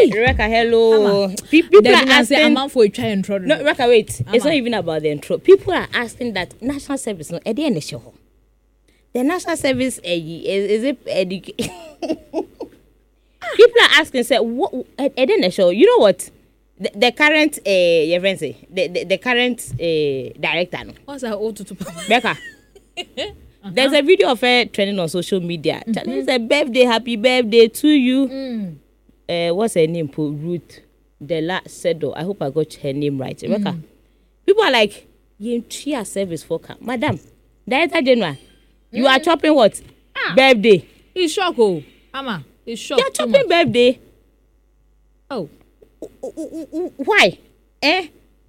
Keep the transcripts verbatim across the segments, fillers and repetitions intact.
Rebecca, hello. Pe- people They're are asking. a man for a try and trouble. No, Rebecca, wait. Ama. It's not even about the intro. People are asking that national service. No, at the end of the show, the national service uh, is, is it education? People are asking, say, what at, at the end of the show? You know what? The, the current, uh, your friend say, the, the the current uh, director. No? What's that old to Rebecca. Uh-huh. There's a video of her trending on social media. Mm-hmm. Telling her birthday, happy birthday to you. Mm. Uh, what's her name? Ruth Dela Sedo. I hope I got her name right. Mm. Rebecca. People are like, you have service for her. Madam, Director General, you mm. are chopping what? Ah. Birthday. He's shocked. Oh, Ama, he's shocked. You are chopping birthday. Oh. Why? Eh?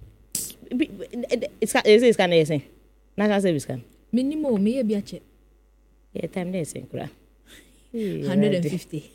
It's it's kind of saying. National service can. Minimum, me a biache. Yeah, time there is incredible. one hundred fifty.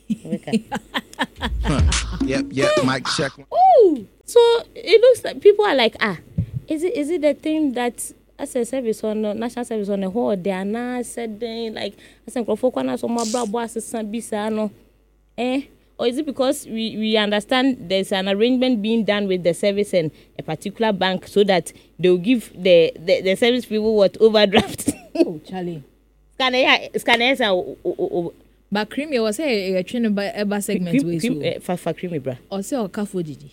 huh. Yep, yep, mic check. Ooh. So it looks like people are like, ah, is it is it the thing that as a service on uh, national service on the whole they are not said like as a crofokwana so my brother assistant bisano, eh? Or is it because we, we understand there's an arrangement being done with the service and a particular bank so that they'll give the, the, the service people what overdraft? Oh, Charlie. Scanner, scanner, but creamy was a a train by a segment with for for creamy bra. Or say or cafu didi.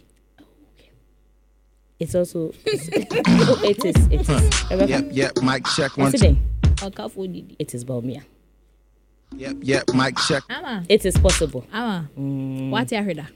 It's also oh, it is it is. Huh. Yep, yep, mic check one. Or cafu didi. It is Baumia. Yep, yep, mic check. Ama. It is possible. Ama. Mm. What you heard?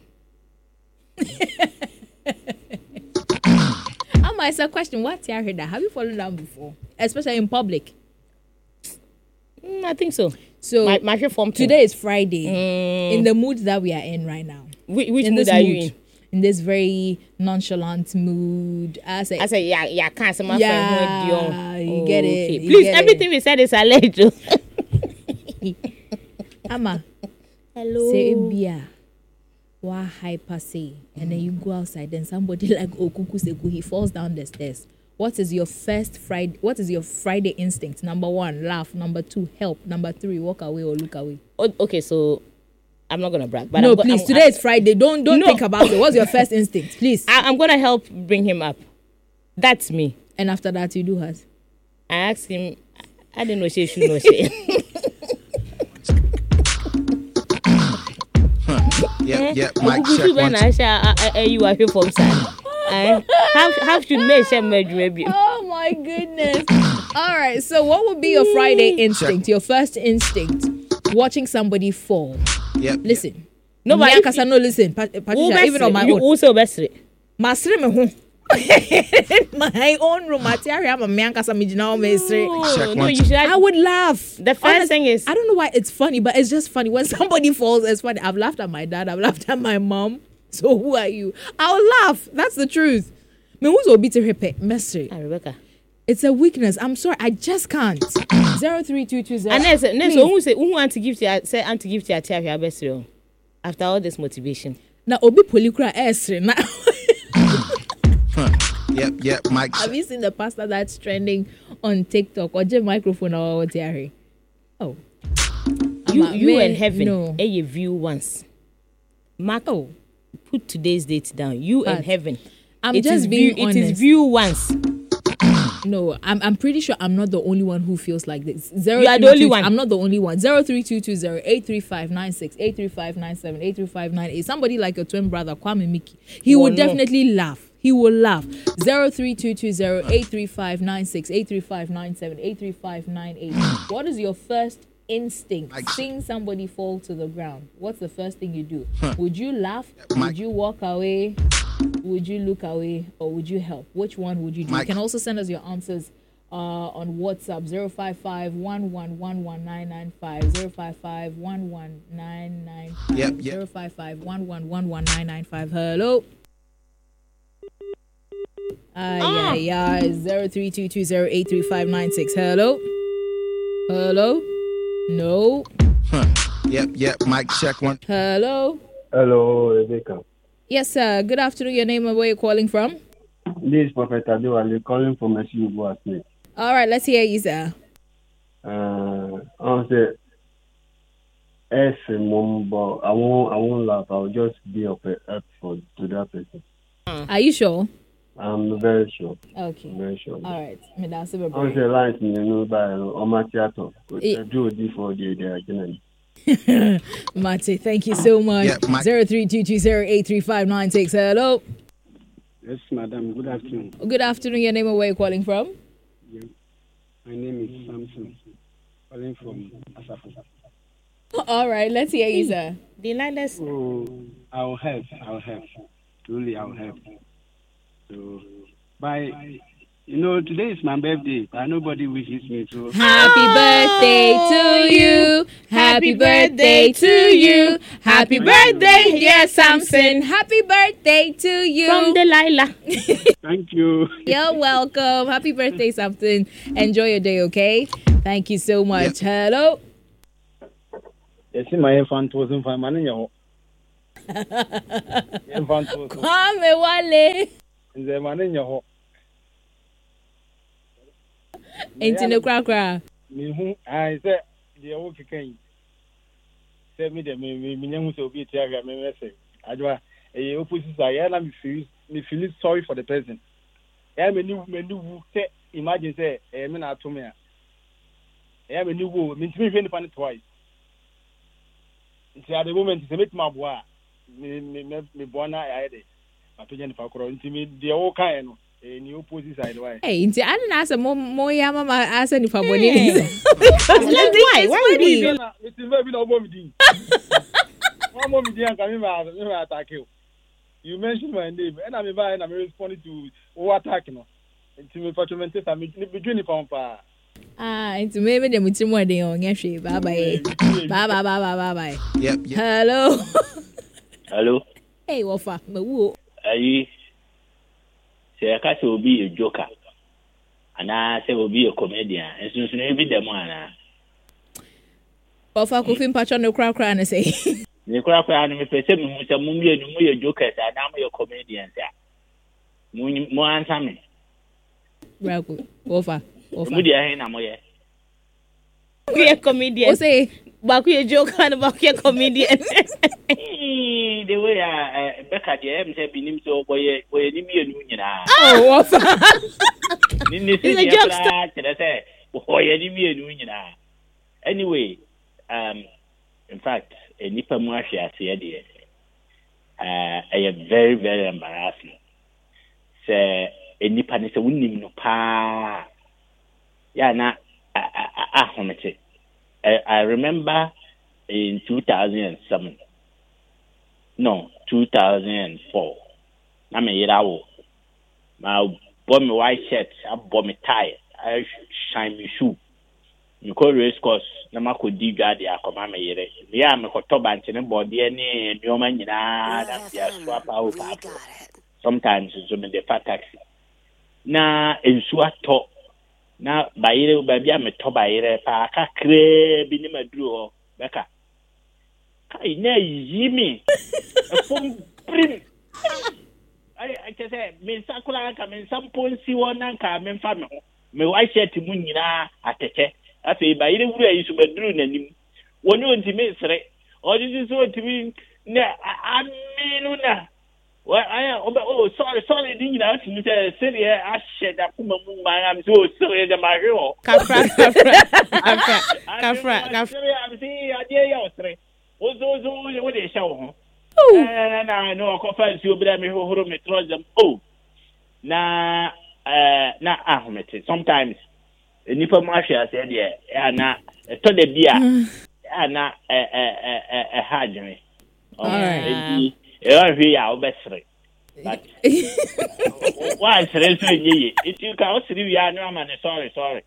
Ama, it's a question. What you heard? Have you fallen down before? Especially in public? Mm, I think so. So my, my form today is Friday. Mm. In the mood that we are in right now. Which, which in mood are mood, you in? In this very nonchalant mood. I say, I say, yeah, yeah, can't say my yeah, friend. You get it. Okay. You Please, get everything it. we said is alleged. Ama. Hello. Say Bia. Why hyper say? And then you go outside, then somebody like Okuku Seku, he falls down the stairs. What is your first Friday? What is your Friday instinct? Number one, laugh. Number two, help. Number three, walk away or look away. Oh, okay, so I'm not gonna brag, but no, I'm go- please. I'm, today I'm, is Friday. Don't don't no. think about it. What's your first instinct, please? I, I'm gonna help bring him up. That's me. And after that, you do what? I asked him. I didn't know she should know she. Yep, yep, mic check one. You are here from San. How how should make sure maybe? Oh my goodness! All right. So, what would be your Friday instinct? Your first instinct? Watching somebody fall. Yep. Listen. No, but because I know. Listen, Pat- Patricia. Even on my you own. Also best. Masri me ho. My own room material. I'm a man because I'm now mesri. No, you should. I would laugh. The first Honest, thing is, I don't know why it's funny, but it's just funny when somebody falls. It's funny. I've laughed at my dad. I've laughed at my mom. So who are you? I'll laugh. That's the truth. Me who's obi to repeat mesri. Ah, Rebecca. It's a weakness. I'm sorry. I just can't. Zero three two two zero. And next, next, who say who want to give to say and to give to your child your best real after all this motivation. Now obi polikura esri na. Yep, yep, mic. Have you seen the pasta that's trending on TikTok or just microphone or what? Oh, you I'm you a, and heaven. No, a you view once. Mark. Oh, put today's date down. You but and heaven. I'm it just is being view, honest. It is view once. No, I'm I'm pretty sure I'm not the only one who feels like this. Zero you are the only one. I'm not the only one. Zero three two two zero eight three five nine six eight three five nine seven eight three five nine eight. Somebody like your twin brother Kwame Mickey, he oh, would no. definitely laugh. He will laugh. Zero three two two zero eight three five nine six eight three five nine seven eight three five nine eight. What is your first instinct? Seeing somebody fall to the ground, what's the first thing you do? Huh. Would you laugh? Would you walk away? Would you look away? Or would you help? Which one would you do? Mike. You can also send us your answers uh, on WhatsApp zero five five one one one one nine nine five zero five five one one nine nine five yep, yep. zero five five one one one one nine nine five. Hello. Ay, ah. ay, ay. zero three two two zero eight three five nine six. Hello? Hello? No. Huh. Yep, yep. Mic check one. Hello? Hello, Rebecca. Yes, sir. Good afternoon. Your name and where you're calling from? This is Prophet Adewale calling from S U Boasme. All right, let's hear you, sir. Uh, I say, Yes, mom, but I won't, I won't laugh. I'll just be of a help for to that person. Are you sure? I'm very sure. Okay. I'm very sure. All right. Me that's I was a line in the new by Omatiato. Eh. I do D for the again. Mate, thank you so much. Yeah, Mike. Zero three two two zero eight three five nine six. Hello. Yes, madam. Good afternoon. Good afternoon. Your name and where you calling from? Yeah. My name is Samson, calling from Asafo. All right. Let's hear you, sir. The liners. So I'll help. I'll help. Truly, I'll help. So, by you know, today is my birthday, but nobody wishes me to. Happy birthday to you. Happy birthday to you. Happy birthday, dear Samson. Happy birthday to you. From Delilah. Thank you. You're welcome. Happy birthday, Samson. Enjoy your day, okay? Thank you so much. Hello. Yes, my infant was in fine. Infant was Kwame Wale. in the man in your home. Ain't in the crack crack. Me who I said the old king. Send me the me me me so be tiaga me message. Adwa e opposite side na me feel me feel sorry for the person. Yeah, me new me new say imagine say eh me na to me a. Yeah, me new wo me me hwe ni pan twice. Nti at the moment say make my boy me me me boy na ya de. Apeja ni fakoro nti me de wo kan no eh ni opposite side why. Hey, inti I didn't ask mo mo ya mama ask any for boni. Why? Why would you? It's very no more me din. One more me din can me me attack you. You mentioned my name and I'm by and I'm responding to what attack no. Nti me patrolment say me between ni pampa. Ah, inti maybe dem uti mo de on yehwe. Bye bye. Bye bye bye bye bye bye. Yep, yep. Hello. Hello. Hey, wofa, me wo. Ayi. Say aka say obi a joker. Ana say obi a comedian. Enso so no bi dem ana. Wofa ko film patron no kra kra na say. Ni kura kura no me pese me hu say mo mi enu mo ye jokers ana mo ye comedians a. Mo mo answer me. Brago. Wofa. Wofa. Mo dia he na mo ye. Be a comedian. O say Baku a joke and about your comedian. The way I Becca the M say binim so boy boy ni mi enu nyina. oh wofa. Ni ni It's a jokester. say say boy ni mi enu nyina. Anyway, um in fact, a nipa mu ahwe ase ye de. Uh I am very very embarrassing. Say a nipa ni say wunim no pa. Ya na ahomete. I, I remember in two thousand seven, no, two thousand four, I'm a year old. I bought me white shirt, I bought me tie, I shine me shoe. You call race course, no could dig at the Akomama year. Yeah, I'm a cotoban and body any new man, that's the swap out. Sometimes it's on the fat taxi. Now, in Swat na bayire baby am to bayire pa ka kre bi ni maduro beka kai na yimi fom prim ai ai ke say me sakula ka me samponsi wona ka me fa me me wa shirt mu nyina atete afi bayire wuru ayi so maduro nanim woni onti me sere odi so otimi na aminu na well, I oh sorry sorry didn't you know to say silly I shed that kuma mu I'm so sorry the mario. Kafra kafra kafra kafra. I'm see I dear you three. Oh so so what they show. Oh. Na no ko fancy obi da me hohoro me trust them. Oh. Na eh na ahomete sometimes nipa mu ahwe ase de ya na to de bia ya na eh eh eh eh hajme. Alright. Yeah, we are obesre. But why is it so ye? If you can't see we are no man, sorry, sorry.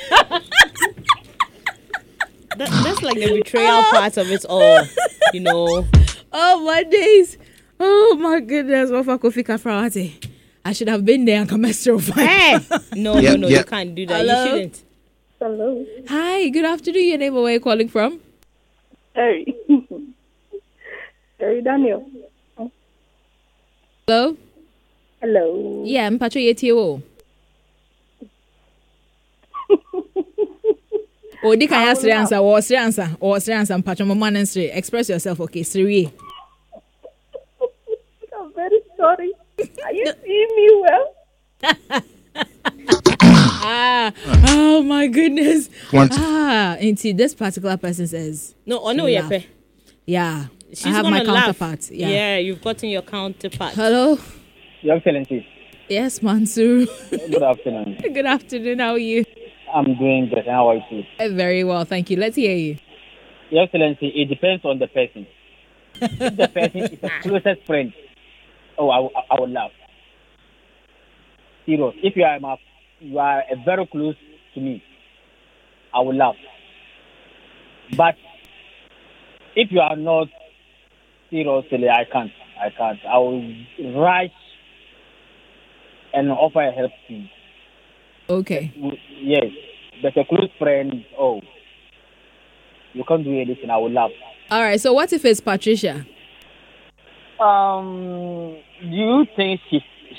That, that's like the betrayal part of it all, you know. Oh my days. Oh my goodness. Wofa Kofi Kafrawati. I should have been there and come extra fine. Hey, no, Yep, no, no, yep. you can't do that. Hello? You shouldn't. Hello. Hi, good afternoon. Your name, where are you calling from? Hey. Hey, Daniel. Hello? Hello. Yeah, I'm Patrick Yetio. Oh, di can answer answer or say answer or say answer patch my man and say express yourself okay Siri. I'm very sorry. Are you seeing me well? Ah, oh my goodness. One- Ah, into this particular person says No, oh no, laugh. yeah. Yeah. She's I have my gonna laugh. counterpart. Yeah. yeah, you've gotten your counterpart. Hello. Your Excellency, Yes, Mansoor. good afternoon. Good afternoon. How are you? I'm doing good. How are you? Eh, Very well, thank you. Let's hear you. Your Excellency, it depends on the person. If the person is a closest friend, oh, I, will- I will laugh. Serious. If you are my, you are a very close to me, I will laugh. But if you are not seriously, I can't. I can't. I will rush and offer help to you. Okay. Yes, but a close friend, oh, you can't do anything. I will laugh. All right. So what if it's Patricia? Um, do you think she's